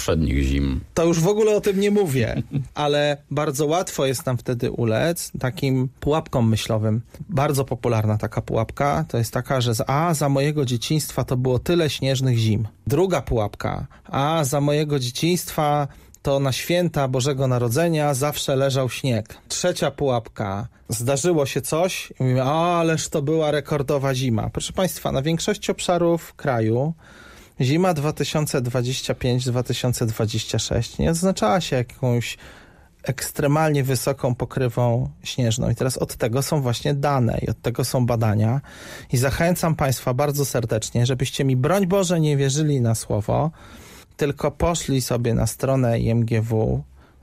poprzednich zim. To już w ogóle o tym nie mówię, ale bardzo łatwo jest nam wtedy ulec takim pułapkom myślowym. Bardzo popularna taka pułapka to jest taka, że za mojego dzieciństwa to było tyle śnieżnych zim. Druga pułapka, za mojego dzieciństwa to na święta Bożego Narodzenia zawsze leżał śnieg. Trzecia pułapka, zdarzyło się coś i mówimy, ależ to była rekordowa zima. Proszę Państwa, na większości obszarów kraju zima 2025-2026 nie oznaczała się jakąś ekstremalnie wysoką pokrywą śnieżną. I teraz od tego są właśnie dane i od tego są badania. I zachęcam Państwa bardzo serdecznie, żebyście mi, broń Boże, nie wierzyli na słowo, tylko poszli sobie na stronę IMGW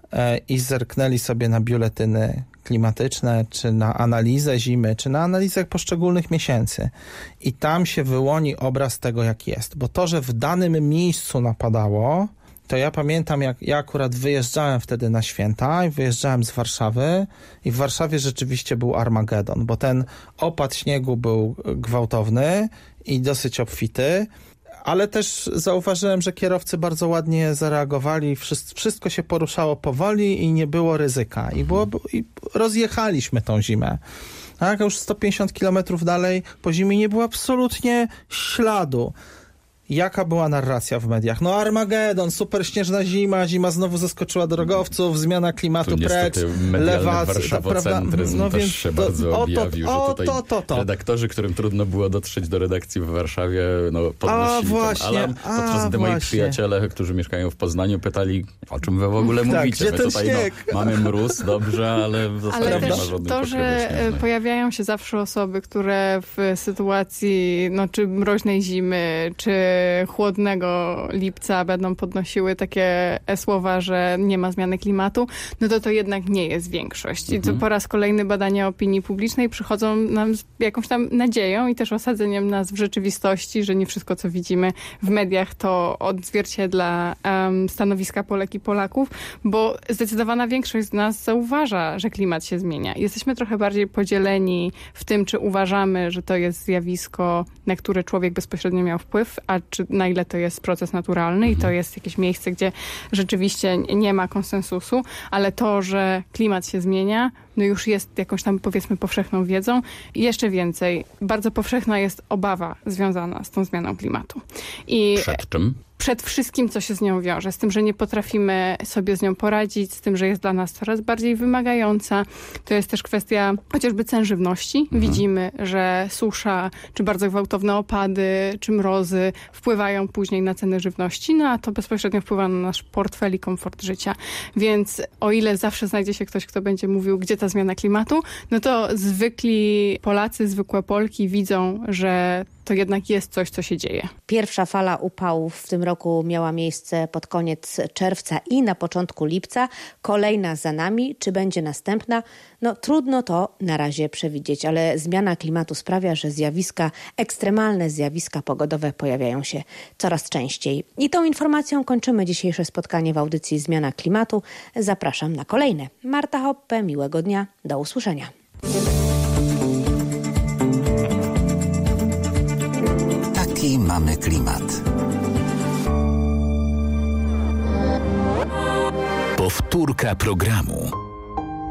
i zerknęli sobie na biuletyny klimatyczne, czy na analizę zimy, czy na analizę poszczególnych miesięcy. I tam się wyłoni obraz tego, jak jest. Bo to, że w danym miejscu napadało, to ja pamiętam, jak ja akurat wyjeżdżałem wtedy na święta i wyjeżdżałem z Warszawy i w Warszawie rzeczywiście był Armagedon, bo ten opad śniegu był gwałtowny i dosyć obfity, ale też zauważyłem, że kierowcy bardzo ładnie zareagowali, wszystko się poruszało powoli i nie było ryzyka. I rozjechaliśmy tą zimę. Tak, już 150 kilometrów dalej po zimie nie było absolutnie śladu. Jaka była narracja w mediach? No Armagedon, super śnieżna zima znowu zaskoczyła drogowców, zmiana klimatu precz, lewactwo, warszawocentryzm też się bardzo objawił, że tutaj redaktorzy, którym trudno było dotrzeć do redakcji w Warszawie, podnosili ten alarm, podczas gdy moi przyjaciele, którzy mieszkają w Poznaniu, pytali, o czym wy w ogóle mówicie? Gdzie ten śnieg? Mamy mróz, dobrze, ale w zasadzie nie ma żadnej to, że pojawiają się zawsze osoby, które w sytuacji czy mroźnej zimy, czy chłodnego lipca będą podnosiły takie słowa, że nie ma zmiany klimatu, to jednak nie jest większość. I to po raz kolejny badania opinii publicznej przychodzą nam z jakąś tam nadzieją i też osadzeniem nas w rzeczywistości, że nie wszystko, co widzimy w mediach, to odzwierciedla stanowiska Polek i Polaków, bo zdecydowana większość z nas zauważa, że klimat się zmienia. Jesteśmy trochę bardziej podzieleni w tym, czy uważamy, że to jest zjawisko, na które człowiek bezpośrednio miał wpływ, a czy na ile to jest proces naturalny i to jest jakieś miejsce, gdzie rzeczywiście nie ma konsensusu, ale to, że klimat się zmienia, już jest jakąś tam, powiedzmy, powszechną wiedzą. I jeszcze więcej, bardzo powszechna jest obawa związana z tą zmianą klimatu. Przed czym? Przed wszystkim, co się z nią wiąże. Z tym, że nie potrafimy sobie z nią poradzić, z tym, że jest dla nas coraz bardziej wymagająca. To jest też kwestia chociażby cen żywności. Widzimy, że susza, czy bardzo gwałtowne opady, czy mrozy wpływają później na ceny żywności, a to bezpośrednio wpływa na nasz portfel i komfort życia. Więc o ile zawsze znajdzie się ktoś, kto będzie mówił, gdzie ta zmiana klimatu, to zwykli Polacy, zwykłe Polki widzą, że to jednak jest coś, co się dzieje. Pierwsza fala upałów w tym roku miała miejsce pod koniec czerwca i na początku lipca. Kolejna za nami. Czy będzie następna? Trudno to na razie przewidzieć, ale zmiana klimatu sprawia, że ekstremalne zjawiska pogodowe pojawiają się coraz częściej. I tą informacją kończymy dzisiejsze spotkanie w audycji Zmiana Klimatu. Zapraszam na kolejne. Marta Hoppe, miłego dnia. Do usłyszenia. Taki mamy klimat. Powtórka programu.